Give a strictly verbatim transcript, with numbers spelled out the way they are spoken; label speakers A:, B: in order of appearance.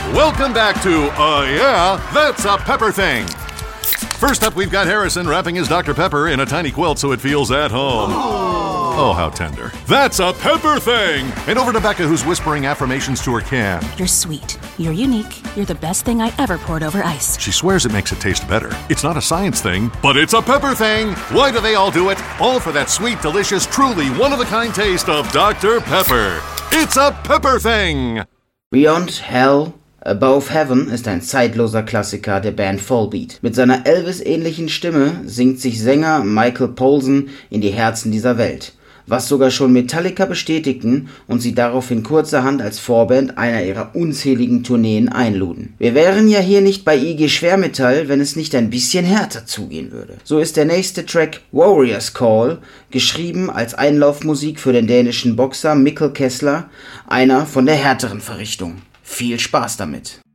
A: Welcome back to, uh, yeah, that's a Pepper Thing. First up, we've got Harrison wrapping his Doctor Pepper in a tiny quilt so it feels at home. Oh, how tender. That's a Pepper Thing! And over to Becca, who's whispering affirmations to her can.
B: You're sweet. You're unique. You're the best thing I ever poured over ice.
A: She swears it makes it taste better. It's not a science thing, but it's a Pepper Thing! Why do they all do it? All for that sweet, delicious, truly one-of-a-kind taste of Doctor Pepper. It's a Pepper Thing!
C: Beyond Hell, Above Heaven ist ein zeitloser Klassiker der Band Volbeat. Mit seiner Elvis-ähnlichen Stimme singt sich Sänger Michael Poulsen in die Herzen dieser Welt, was sogar schon Metallica bestätigten und sie daraufhin kurzerhand als Vorband einer ihrer unzähligen Tourneen einluden. Wir wären ja hier nicht bei I G Schwermetall, wenn es nicht ein bisschen härter zugehen würde. So ist der nächste Track Warrior's Call, geschrieben als Einlaufmusik für den dänischen Boxer Mikkel Kessler, einer von der härteren Verrichtung. Viel Spaß damit!